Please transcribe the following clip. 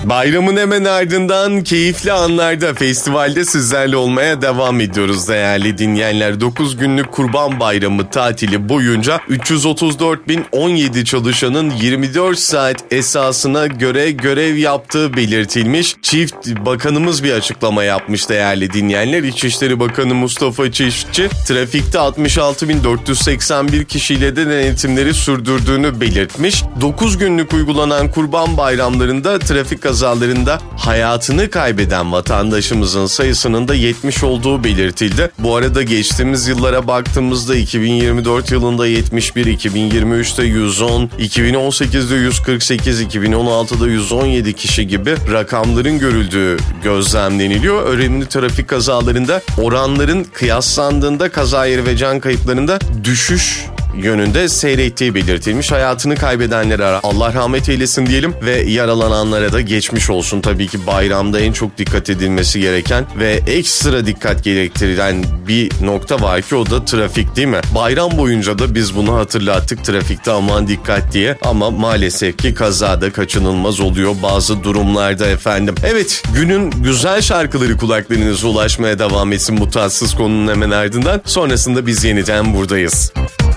Bayramın hemen ardından keyifli anlarda festivalde sizlerle olmaya devam ediyoruz değerli dinleyenler. 9 günlük Kurban Bayramı tatili boyunca 334.017 çalışanın 24 saat esasına göre görev yaptığı belirtilmiş. Çift Bakanımız bir açıklama yapmış değerli dinleyenler. İçişleri Bakanı Mustafa Çiftçi trafikte 66.481 kişiyle de denetimleri sürdürdüğünü belirtmiş. 9 günlük uygulanan Kurban Bayramlarında trafik kazalarında hayatını kaybeden vatandaşımızın sayısının da 70 olduğu belirtildi. Bu arada geçtiğimiz yıllara baktığımızda 2024 yılında 71, 2023'te 110, 2018'de 148, 2016'da 117 kişi gibi rakamların görüldüğü gözlemleniliyor. Önemli trafik kazalarında oranların kıyaslandığında kaza yeri ve can kayıplarında düşüş yönünde seyrettiği belirtilmiş. Hayatını kaybedenlere Allah rahmet eylesin diyelim ve yaralananlara da geçmiş olsun. Tabii ki bayramda en çok dikkat edilmesi gereken ve ekstra dikkat gerektiren bir nokta var ki o da trafik, değil mi? Bayram boyunca da biz bunu hatırlattık, trafikte aman dikkat diye, ama maalesef ki kazada kaçınılmaz oluyor bazı durumlarda efendim. Evet, günün güzel şarkıları kulaklarınıza ulaşmaya devam etsin bu tatsız konunun hemen ardından. Sonrasında biz yeniden buradayız.